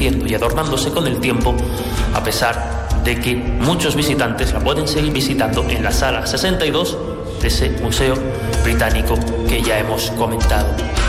envejeciendo y adornándose con el tiempo, a pesar de que muchos visitantes la pueden seguir visitando en la sala 62 de ese museo británico que ya hemos comentado.